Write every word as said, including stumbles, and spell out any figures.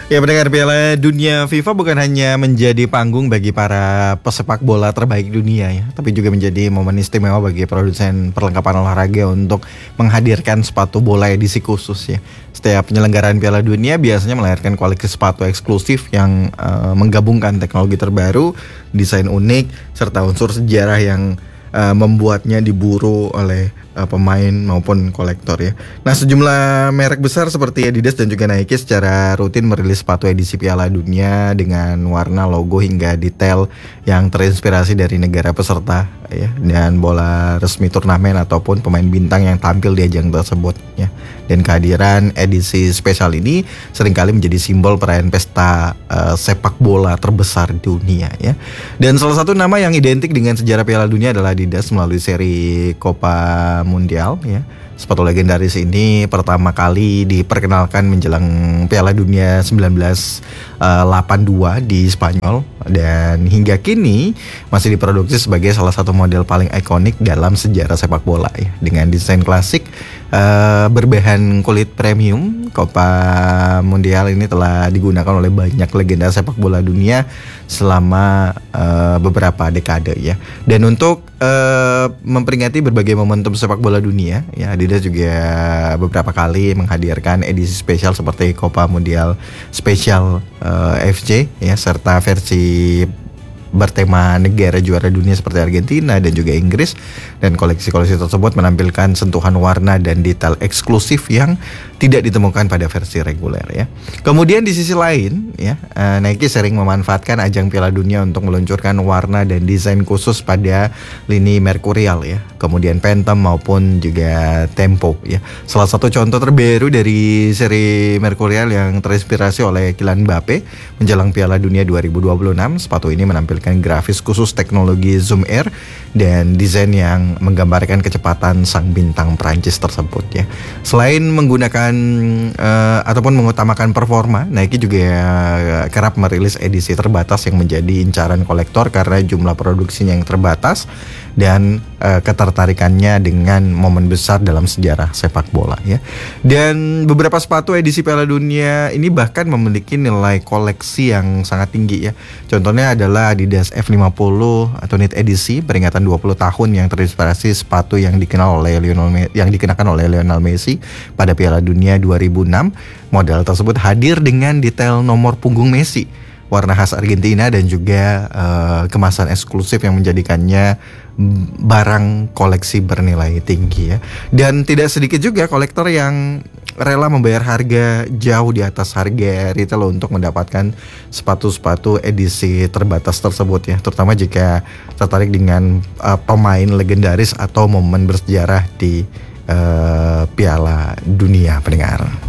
Ya, pendengar, Piala Dunia FIFA bukan hanya menjadi panggung bagi para pesepak bola terbaik dunia ya, tapi juga menjadi momen istimewa bagi produsen perlengkapan olahraga untuk menghadirkan sepatu bola edisi khusus ya. Setiap penyelenggaraan Piala Dunia biasanya melahirkan kualitas sepatu eksklusif yang uh, menggabungkan teknologi terbaru, desain unik, serta unsur sejarah yang uh, membuatnya diburu oleh uh, pemain maupun kolektor ya. Nah, sejumlah merek besar seperti Adidas dan juga Nike secara rutin merilis sepatu edisi Piala Dunia dengan warna, logo hingga detail yang terinspirasi dari negara peserta ya, dan bola resmi turnamen ataupun pemain bintang yang tampil di ajang tersebut ya. Dan kehadiran edisi spesial ini seringkali menjadi simbol perayaan pesta uh, sepak bola terbesar di dunia ya. Dan salah satu nama yang identik dengan sejarah Piala Dunia adalah Adidas melalui seri Copa Mundial ya. Sepatu legendaris ini pertama kali diperkenalkan menjelang Piala Dunia sembilan belas delapan puluh dua di Spanyol dan hingga kini masih diproduksi sebagai salah satu model paling ikonik dalam sejarah sepak bola ya. Dengan desain klasik uh, berbahan kulit premium, Copa Mundial ini telah digunakan oleh banyak legenda sepak bola dunia selama uh, beberapa dekade ya. Dan untuk uh, memperingati berbagai momentum sepak bola dunia ya, Adidas juga beberapa kali menghadirkan edisi spesial seperti Copa Mundial Spesial uh, F C ya, serta versi bertema negara juara dunia seperti Argentina dan juga Inggris, dan koleksi-koleksi tersebut menampilkan sentuhan warna dan detail eksklusif yang tidak ditemukan pada versi reguler ya. Kemudian di sisi lain ya, Nike sering memanfaatkan ajang Piala Dunia untuk meluncurkan warna dan desain khusus pada lini Mercurial ya, kemudian Phantom maupun juga Tempo ya. Salah satu contoh terbaru dari seri Mercurial yang terinspirasi oleh Kylian Mbappe menjelang Piala Dunia dua ribu dua puluh enam, sepatu ini menampilkan grafis khusus teknologi Zoom Air dan desain yang menggambarkan kecepatan sang bintang Prancis tersebut ya. Selain menggunakan uh, ataupun mengutamakan performa, Nike juga uh, kerap merilis edisi terbatas yang menjadi incaran kolektor karena jumlah produksinya yang terbatas dan uh, ketertarikannya dengan momen besar dalam sejarah sepak bola ya. Dan beberapa sepatu edisi Piala Dunia ini bahkan memiliki nilai koleksi yang sangat tinggi ya. Contohnya adalah Adidas F lima puluh atau Knit edisi peringatan dua puluh tahun yang terinspirasi sepatu yang dikenal oleh Lionel yang dikenakan oleh Lionel Messi pada Piala Dunia dua ribu enam. Model tersebut hadir dengan detail nomor punggung Messi, warna khas Argentina, dan juga uh, kemasan eksklusif yang menjadikannya barang koleksi bernilai tinggi ya. Dan tidak sedikit juga kolektor yang rela membayar harga jauh di atas harga retail untuk mendapatkan sepatu-sepatu edisi terbatas tersebut ya, terutama jika tertarik dengan uh, pemain legendaris atau momen bersejarah di uh, Piala Dunia, pendengar.